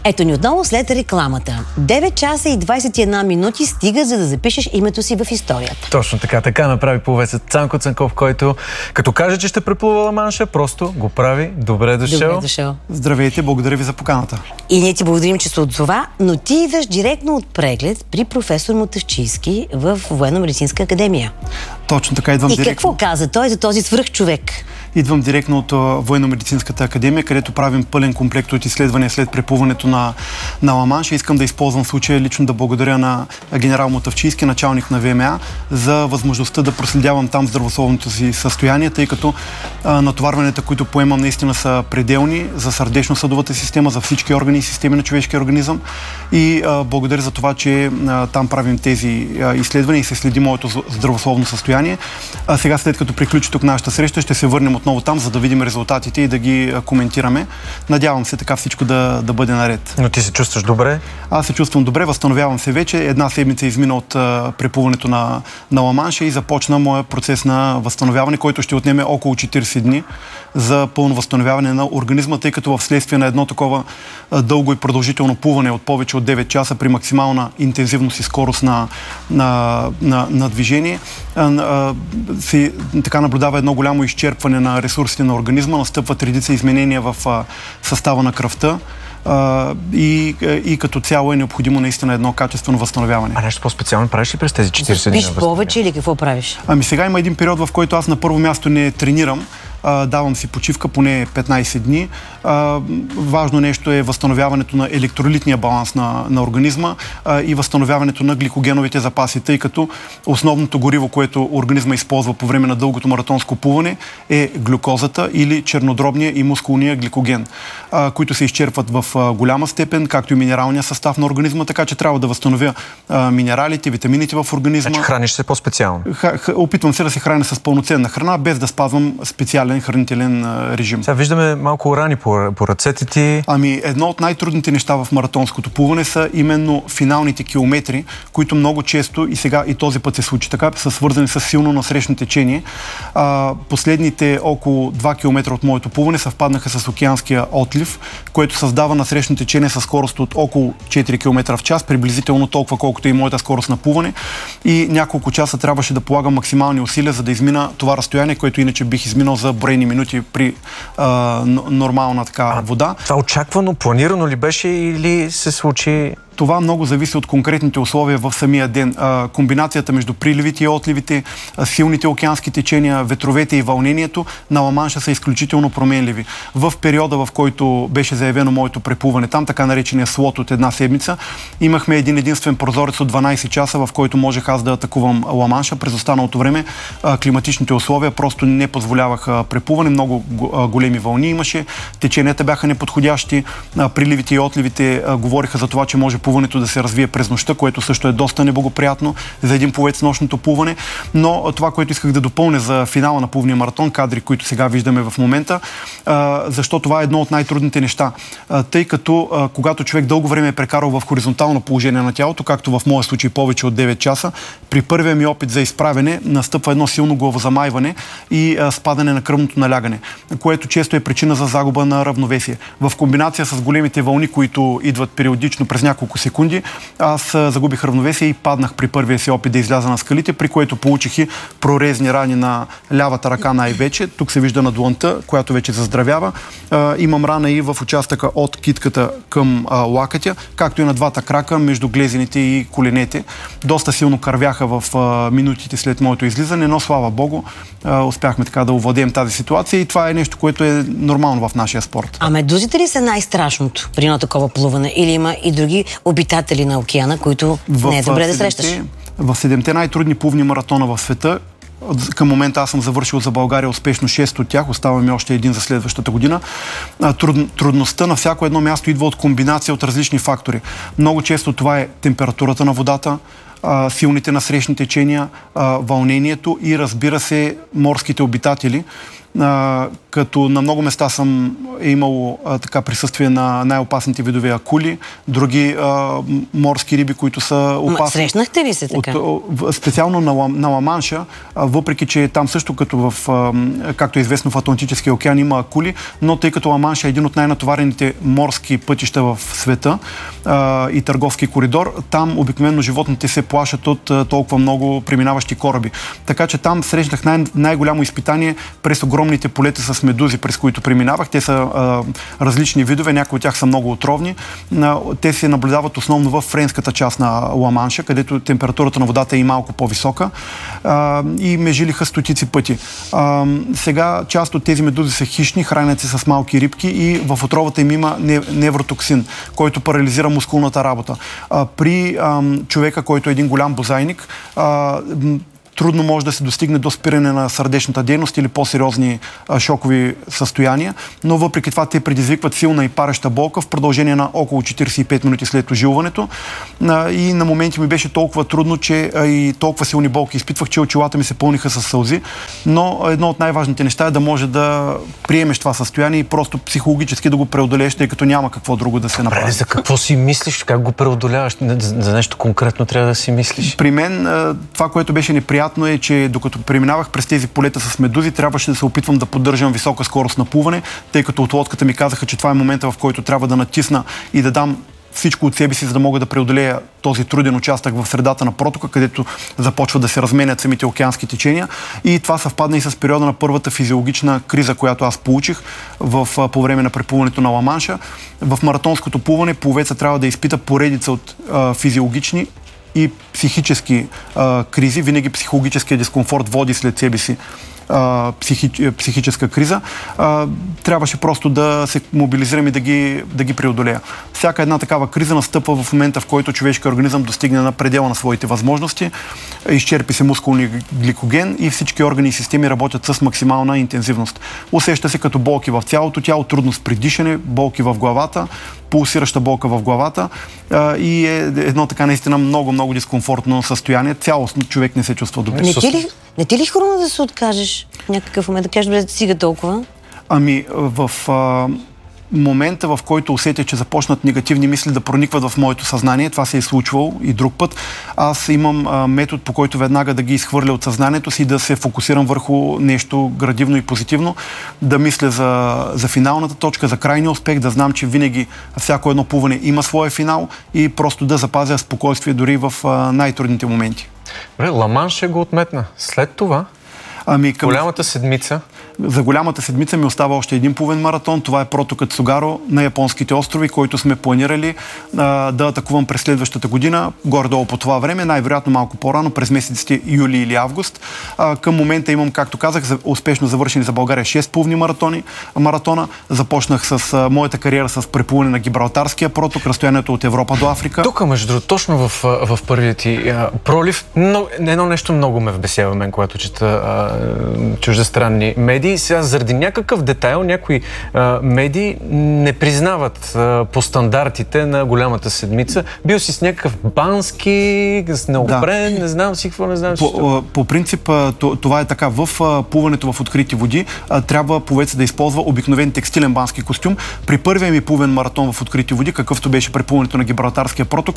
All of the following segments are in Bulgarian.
Ето ни отново след рекламата. 9 часа и 21 минути стига, за да запишеш името си в историята. Точно така. Така направи пловецът Цанко Цанков, който като каже, че ще преплува Ла Манша, просто го прави. Добре дошъл. Добре дошъл. Здравейте, благодаря ви за поканата. И ние ти благодарим, че се отзова, но ти идваш директно от преглед при професор Мутафчийски в Военно-медицинска академия. Точно така, идвам директно. И какво каза той за този свръхчовек? Идвам директно от Военно-медицинската академия, където правим пълен комплект от изследвания след преплуването на Ла Манша. Искам да използвам случая лично да благодаря на генерал Мутафчийски, началник на ВМА, за възможността да проследявам там здравословното си състояние, тъй като натоварванията, които поемам, наистина са пределни за сърдечно-съдовата система, за всички органи и системи на човешкия организъм. И благодаря за това, че там правим тези изследвания и се следи моето здравословно състояние. Сега, след като приключи тук нашата среща, ще се върнем отново там, за да видим резултатите и да ги коментираме. Надявам се така всичко да бъде наред. Но ти се чувстваш добре? Аз се чувствам добре, възстановявам се вече. Една седмица измина от преплуването на Ла Манша и започна моя процес на възстановяване, който ще отнеме около 40 дни за пълно възстановяване на организма, тъй като вследствие на едно такова дълго и продължително плуване от повече от 9 часа при максимална интензивност и скорост на движение, така наблюдава едно голямо изчерпване на ресурсите на организма, настъпват редица изменения в състава на кръвта. И като цяло е необходимо наистина едно качествено възстановяване. А нещо по-специално правиш ли през тези 40 дни? Спиш повече или какво правиш? Ами сега има един период, в който аз на първо място не тренирам. Давам си почивка поне 15 дни. Важно нещо е възстановяването на електролитния баланс на организма и възстановяването на гликогеновите запаси, тъй като основното гориво, което организма използва по време на дългото маратонско плуване, е глюкозата или чернодробния и мускулния гликоген, които се изчерпват в голяма степен, както и минералния състав на организма, така че трябва да възстановя минералите, витамините в организма. Значи храниш се по-специално? Опитвам се да се храня с пълноценна храна, без да спазвам специален хранителен режим. Сега виждаме малко рани по ръцете ти. Ами едно от най-трудните неща в маратонското плуване са именно финалните километри, които много често и сега и този път се случи така, са свързани с силно насрещно течение. Последните около 2 км от моето плуване съвпаднаха с океанския отлив, което създава насрещно течение със скорост от около 4 км в час, приблизително толкова колкото и моята скорост на плуване. И няколко часа трябваше да полагам максимални усилия, за да измина това разстояние, което иначе бих изминал за броени минути при нормална така вода. Това очаквано, планирано ли беше или се случи? Това много зависи от конкретните условия в самия ден. Комбинацията между приливите и отливите, силните океански течения, ветровете и вълнението на Ла Манша са изключително променливи. В периода, в който беше заявено моето преплуване, там така наречения слот от една седмица, имахме един единствен прозорец от 12 часа, в който можех аз да атакувам Ла Манша. През останалото време климатичните условия просто не позволяваха преплуване. Много големи вълни имаше, теченията бяха неподходящи, приливите и отливите говориха за това, че може плуването да се развие през нощта, което също е доста неблагоприятно за един пловец нощното плуване. Но това, което исках да допълня за финала на плувния маратон, кадри, които сега виждаме в момента, защо това е едно от най-трудните неща. Тъй като когато човек дълго време е прекарал в хоризонтално положение на тялото, както в моя случай повече от 9 часа, при първия ми опит за изправене настъпва едно силно главозамайване и спадане на кръвното налягане, което често е причина за загуба на равновесие. В комбинация с големите вълни, които идват периодично през няколко секунди, аз загубих равновесие и паднах при първия си опит да изляза на скалите, при което получих и прорезни рани на лявата ръка най-вече. Тук се вижда на длънта, която вече заздравява. Имам рана и в участъка от китката към лакътя, както и на двата крака между глезените и коленете. Доста силно кървяха в минутите след моето излизане, но слава Богу, успяхме така да овладеем тази ситуация и това е нещо, което е нормално в нашия спорт. А медузите ли са най-страшното при едно такова плуване? Или има и други обитатели на океана, които не е добре да срещаш? В 7-те най-трудни плувни маратона в света, към момента аз съм завършил за България успешно 6 от тях, остава ми още един за следващата година. Трудността на всяко едно място идва от комбинация от различни фактори. Много често това е температурата на водата, силните насрещни течения, вълнението и, разбира се, морските обитатели. Като на много места е имало така присъствие на най-опасните видове акули, други морски риби, които са опасни. Срещнахте ли се така? Специално на Ла-Манша, въпреки че там също, както е известно, в Атлантическия океан има акули, но тъй като Ла-Манша е един от най-натоварените морски пътища в света и търговски коридор, там обикновено животните се плашат от толкова много преминаващи кораби. Така че там срещнах най-голямо изпитание през огромните полета с медузи, през които преминавах. Те са различни видове, някои от тях са много отровни. Те се наблюдават основно в френската част на Ла-Манша, където температурата на водата е и малко по-висока и ме жилиха стотици пъти. Сега част от тези медузи са хищни, хранят се с малки рибки и в отровата им има невротоксин, който парализира мускулната работа. При човека, който е един голям бозайник, трудно може да се достигне до спиране на сърдечната дейност или по-сериозни шокови състояния, но въпреки това те предизвикват силна и пареща болка в продължение на около 45 минути след ожилването. И на моменти ми беше толкова трудно, че и толкова силни болки изпитвах, че очилата ми се пълниха с сълзи. Но едно от най-важните неща е да може да приемеш това състояние и просто психологически да го преодолееш, тъй като няма какво друго да се направи. За какво си мислиш? Как го преодоляваш? За нещо конкретно трябва да си мислиш? При мен това, което беше неприятно, е, че докато преминавах през тези полета с медузи, трябваше да се опитвам да поддържам висока скорост на плуване, тъй като от лодката ми казаха, че това е момента, в който трябва да натисна и да дам всичко от себе си, за да мога да преодолея този труден участък в средата на протока, където започват да се разменят самите океански течения. И това съвпадна и с периода на първата физиологична криза, която аз получих по време на преплуването на Ла-Манша. В маратонското плуване пловецът трябва да изпита поредица от физиологични и психически кризи. Винаги психологическия дискомфорт води след себе си психическа криза. Трябваше просто да се мобилизирам и да ги преодолея. Всяка една такава криза настъпва в момента, в който човешкият организъм достигне на предела на своите възможности, изчерпи се мускулния гликоген и всички органи и системи работят с максимална интензивност. Усеща се като болки в цялото тяло, трудност при дишане, болки в главата, пулсираща болка в главата и е едно така наистина много дискомфортно състояние. Цялостно човек не се чувства добре. Не ти ли хрумна да се откажеш в някакъв момент, да кажеш, добре, стига толкова? Ами, в момента, в който усетя, че започнат негативни мисли да проникват в моето съзнание, това се е случвало и друг път, аз имам метод, по който веднага да ги изхвърля от съзнанието си, да се фокусирам върху нещо градивно и позитивно, да мисля за финалната точка, за крайния успех, да знам, че винаги всяко едно плуване има своя финал и просто да запазя спокойствие дори в най-трудните моменти. Добре, Ла-Манш го отметна. След това, голямата седмица? За голямата седмица ми остава още един плувен маратон. Това е протокът Сугаро на японските острови, който сме планирали да атакувам през следващата година, горе-долу по това време, най-вероятно малко по-рано, през месеците юли или август. Към момента имам, както казах, успешно завършени за България 6 плувни маратона. Започнах с моята кариера с преплуване на Гибралтарския проток, разстоянието от Европа до Африка. Тук, между другото, точно в първият ти пролив, едно нещо много ме вбесява мен, когато чета чуждестранни медии. Сега заради някакъв детайл някои медии не признават по стандартите на голямата седмица. Бил си с някакъв бански, с неопрен, не знам си какво, не знам си. По принцип това е така. В плуването в открити води трябва пловецът да използва обикновен текстилен бански костюм. При първия ми плувен маратон в открити води, какъвто беше при плуването на Гибралтарския проток,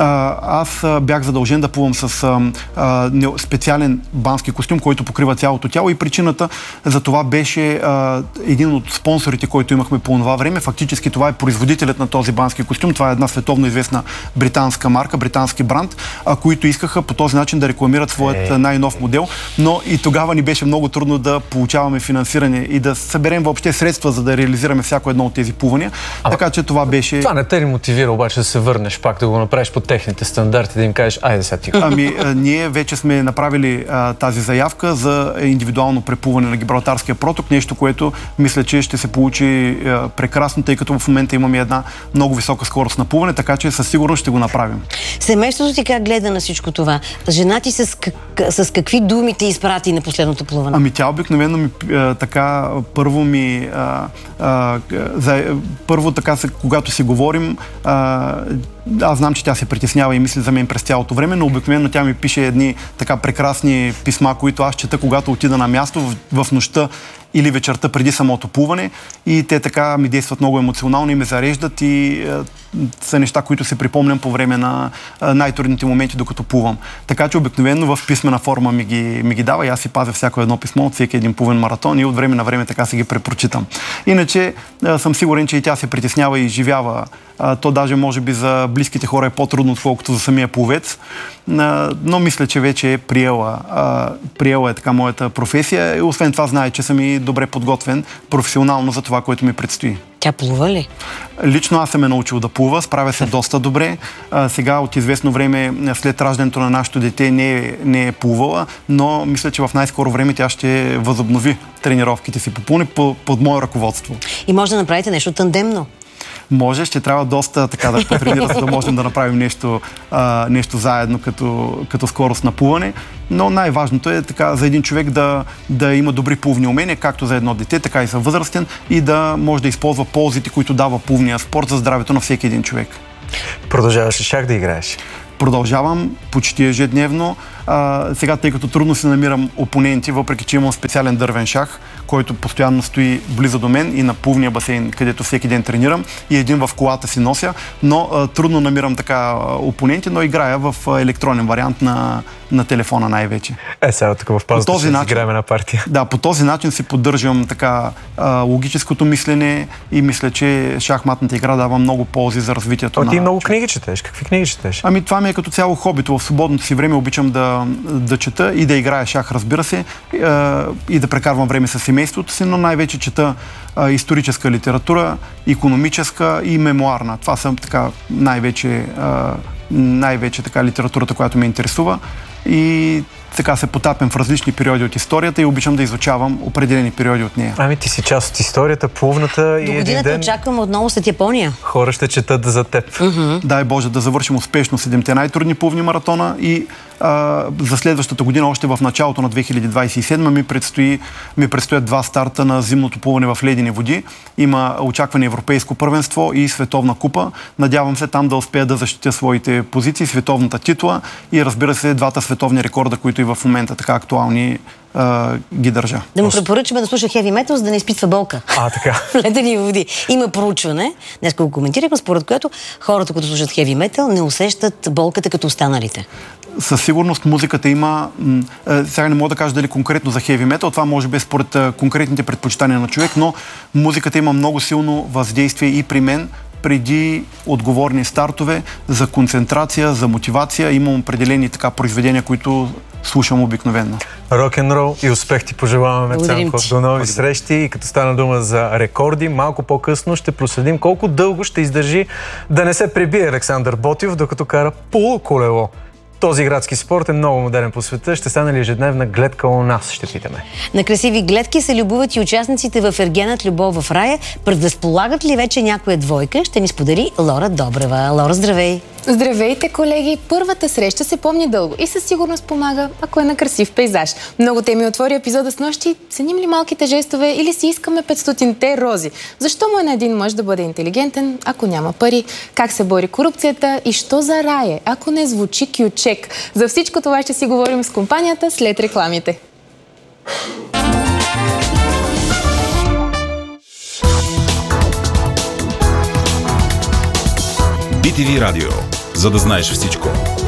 аз бях задължен да плувам с специален бански костюм, който покрива цялото тяло и причината за това беше един от спонсорите, който имахме по това време. Фактически това е производителят на този бански костюм. Това е една световно известна британска марка, британски бранд, които искаха по този начин да рекламират своят най-нов модел. Но и тогава ни беше много трудно да получаваме финансиране и да съберем въобще средства, за да реализираме всяко едно от тези плувания. Така че това беше... Това не те ли мотивира обаче да се върнеш пак, да го направиш по техните стандарти, да им кажеш, айде сега ти. Ние вече сме направили тази заявка за индивидуално преплуване на Гибралтарския проток, нещо, което мисля, че ще се получи прекрасно, тъй като в момента имаме една много висока скорост на плуване, така че със сигурност ще го направим. Семейството ти как гледа на всичко това? Жена ти с какви думи те изпрати на последното плуване? Ами тя обикновено ми така, първо така, когато си говорим, Аз знам, че тя се притеснява и мисли за мен през цялото време, но обикновено тя ми пише едни така прекрасни писма, които аз чета, когато отида на място в нощта или вечерта преди самото плуване, и те така ми действат много емоционално и ме зареждат, и са неща, които се припомням по време на най-трудните моменти, докато плувам. Така че обикновено в писмена форма ми ги дава и аз си пазя всяко едно писмо от всеки един плувен маратон и от време на време така си ги препрочитам. Иначе съм сигурен, че и тя се притеснява и изживява. То даже може би за близките хора е по-трудно, отколкото за самия пловец, но мисля, че вече е приела е така моята професия и освен това знае, че съм и добре подготвен професионално за това, което ми предстои. Тя плува ли? Лично аз съм е научил да плува, справя се доста добре. Сега от известно време, след раждането на нашето дете, не е плувала, но мисля, че в най-скоро време тя ще възобнови тренировките си по плуване под мое ръководство. И може да направите нещо тандемно. Може, ще трябва доста така да потренира, за да можем да направим нещо заедно като скорост на плуване. Но най-важното е така за един човек да има добри плувни умения, както за едно дете, така и за възрастен, и да може да използва ползите, които дава плувния спорт за здравето на всеки един човек. Продължаваш ли шах да играеш? Продължавам почти ежедневно. Сега, тъй като трудно си намирам опоненти, въпреки че имам специален дървен шах, който постоянно стои близо до мен и на плувния басейн, където всеки ден тренирам, и един в колата си нося, но трудно намирам така опоненти, но играя в електронен вариант на телефона най-вече. Сега тук в паузата ще играем една партия. Да, по този начин си поддържам така логическото мислене и мисля, че шахматната игра дава много ползи за развитието на... Ти много книги четеш. Какви книги четеш? Това ми е като цяло хобито. В свободното си време обичам да чета и да играя шах, разбира се, и да прекарвам време с семейството си, но най-вече чета историческа литература, икономическа и мемуарна. Това са така най-вече така литературата, която ме интересува, и така се потапям в различни периоди от историята и обичам да изучавам определени периоди от нея. Ти си част от историята, плувната, и един ден очакваме отново след Япония. Хора ще четат за теб. Дай Боже да завършим успешно 7-те най-трудни плувни маратона и за следващата година, още в началото на 2027, ми предстоят 2 старта на зимното плуване в ледени води. Има очакване европейско първенство и световна купа. Надявам се там да успея да защитя своите позиции, световната титла и, разбира се, 2 световни рекорда, които и в момента така актуални ги държа. Да му препоръчаме да слуша хеви метал, за да не изпитва болка. Така. В ледени води. Има проучване, днес го коментирахме, според което хората, които слушат хеви метал, не усещат болката като останалите. Със сигурност музиката има... Сега не мога да кажа дали конкретно за хеви метал, това може би според конкретните предпочитания на човек, но музиката има много силно въздействие и при мен, преди отговорни стартове, за концентрация, за мотивация. Имам определени така произведения, които слушам обикновено. Рок-н-рол и успех ти пожелаваме, Цанко. До нови срещи, и като стана дума за рекорди, малко по-късно ще проследим колко дълго ще издържи да не се пребие Александър Ботйов, докато кара полуколело. Този градски спорт е много модерен по света. Ще стане ли ежедневна гледка у нас, ще питаме. На красиви гледки се любуват и участниците в Ергенът Любов в рая. Предразполагат ли вече някоя двойка? Ще ни сподели Лора Добрева. Лора, здравей! Здравейте, колеги! Първата среща се помни дълго и със сигурност помага, ако е на красив пейзаж. Много теми отвори епизода с нощи. Ценим ли малките жестове или си искаме 500-те рози? Защо му е на един мъж да бъде интелигентен, ако няма пари? Как се бори корупцията и що за рае, ако не звучи кючек? За всичко това ще си говорим с компанията след рекламите. BTV Радио. За да знаеш всичко.